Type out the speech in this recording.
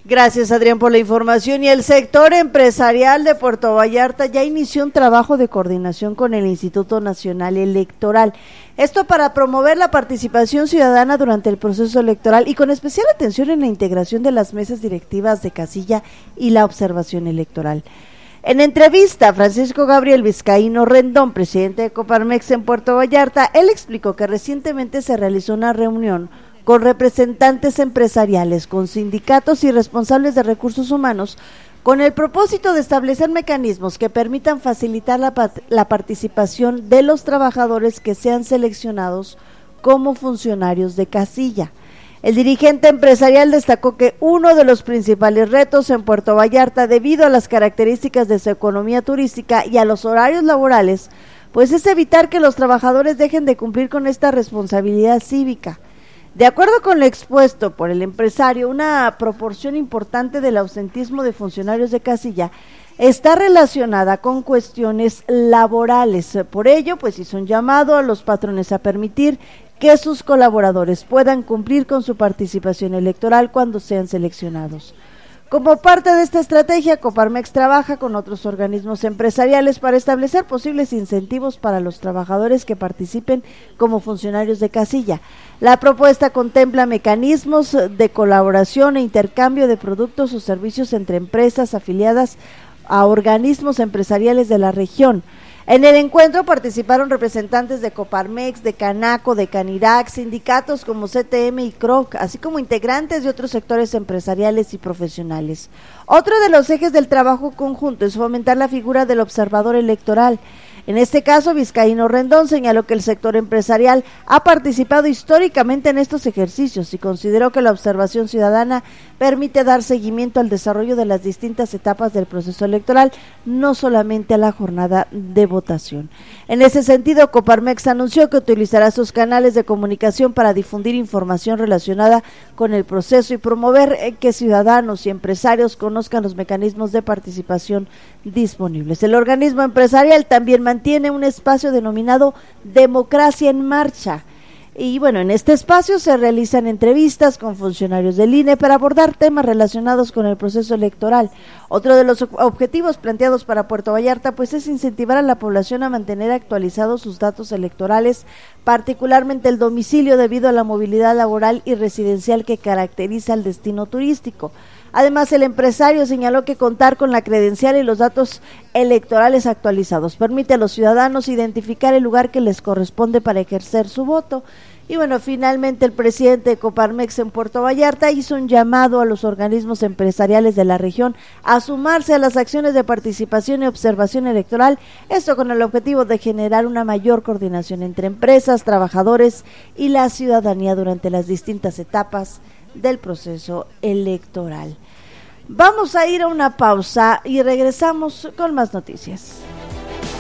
Gracias, Adrián, por la información. Y el sector empresarial de Puerto Vallarta ya inició un trabajo de coordinación con el Instituto Nacional Electoral. Esto para promover la participación ciudadana durante el proceso electoral y con especial atención en la integración de las mesas directivas de casilla y la observación electoral. En entrevista, Francisco Gabriel Vizcaíno Rendón, presidente de Coparmex en Puerto Vallarta, él explicó que recientemente se realizó una reunión con representantes empresariales, con sindicatos y responsables de recursos humanos, con el propósito de establecer mecanismos que permitan facilitar la participación de los trabajadores que sean seleccionados como funcionarios de casilla. El dirigente empresarial destacó que uno de los principales retos en Puerto Vallarta, debido a las características de su economía turística y a los horarios laborales, pues es evitar que los trabajadores dejen de cumplir con esta responsabilidad cívica. De acuerdo con lo expuesto por el empresario, una proporción importante del ausentismo de funcionarios de casilla está relacionada con cuestiones laborales. Por ello, pues hizo un llamado a los patrones a permitir que sus colaboradores puedan cumplir con su participación electoral cuando sean seleccionados. Como parte de esta estrategia, Coparmex trabaja con otros organismos empresariales para establecer posibles incentivos para los trabajadores que participen como funcionarios de casilla. La propuesta contempla mecanismos de colaboración e intercambio de productos o servicios entre empresas afiliadas a organismos empresariales de la región. En el encuentro participaron representantes de Coparmex, de Canaco, de Canirac, sindicatos como CTM y CROC, así como integrantes de otros sectores empresariales y profesionales. Otro de los ejes del trabajo conjunto es fomentar la figura del observador electoral. En este caso, Vizcaíno Rendón señaló que el sector empresarial ha participado históricamente en estos ejercicios y consideró que la observación ciudadana permite dar seguimiento al desarrollo de las distintas etapas del proceso electoral, no solamente a la jornada de votación. En ese sentido, Coparmex anunció que utilizará sus canales de comunicación para difundir información relacionada con el proceso y promover que ciudadanos y empresarios conozcan los mecanismos de participación disponibles. El organismo empresarial también mantiene un espacio denominado Democracia en Marcha. Y bueno, en este espacio se realizan entrevistas con funcionarios del INE para abordar temas relacionados con el proceso electoral. Otro de los objetivos planteados para Puerto Vallarta pues es incentivar a la población a mantener actualizados sus datos electorales, particularmente el domicilio, debido a la movilidad laboral y residencial que caracteriza el destino turístico. Además, el empresario señaló que contar con la credencial y los datos electorales actualizados permite a los ciudadanos identificar el lugar que les corresponde para ejercer su voto. Y bueno, finalmente el presidente de Coparmex en Puerto Vallarta hizo un llamado a los organismos empresariales de la región a sumarse a las acciones de participación y observación electoral, esto con el objetivo de generar una mayor coordinación entre empresas, trabajadores y la ciudadanía durante las distintas etapas del proceso electoral. Vamos a ir a una pausa y regresamos con más noticias.